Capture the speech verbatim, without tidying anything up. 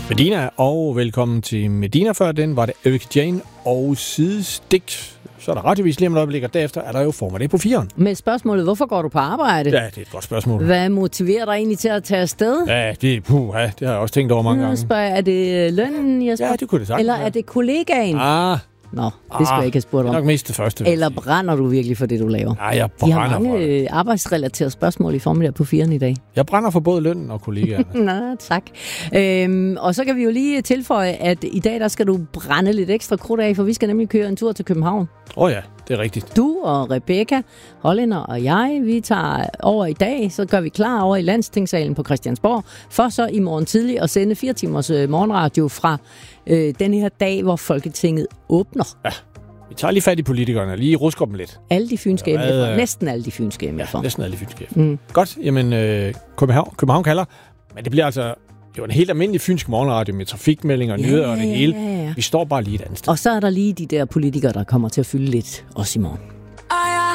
Medina, og velkommen til Medina. Før den var det Erik Jane og Sidestik. Så er der radiovis lige om et øjeblik, og derefter er der jo Formel på firen. Med spørgsmålet, hvorfor går du på arbejde? Ja, det er et godt spørgsmål. Hvad motiverer dig egentlig til at tage afsted? Ja, det, puh, ja, det har jeg også tænkt over mange Nu gange. spørger jeg, er det lønnen, jeg spørger? Ja, det kunne det sagt. Eller er det kollegaen? Ah, Nå, det skulle ah, jeg ikke have spurgt det om. er nok mest det første. Eller brænder du virkelig for det, du laver? Ja, jeg De har brænder for mange det. øh, arbejdsrelaterede spørgsmål i Formel på firen i dag. Jeg brænder for både lønnen og kollegaerne. Nå, tak. Øhm, og så kan vi jo lige tilføje, at i dag der skal du brænde lidt ekstra krudt af, for vi skal nemlig køre en tur til København. Åh oh ja, det er rigtigt. Du og Rebecca, Hollænder og jeg, vi tager over i dag, så gør vi klar over i Landstingssalen på Christiansborg, for så i morgen tidlig at sende fire timers øh, morgenradio fra øh, den her dag, hvor Folketinget åbner. Ja, vi tager lige fat i politikerne og lige rusker dem lidt. Alle de fynske Ja, emner, øh, næsten alle de fynske emner Ja, for. næsten alle de fynske. Mm. Godt, jamen øh, København, København kalder, men det bliver altså jo en helt almindelig fynsk morgenradio med trafikmeldinger og Ja, nyheder og det ja, hele. ja, ja. Vi står bare lige et andet sted. Og så er der lige de der politikere, der kommer til at fylde lidt også i morgen.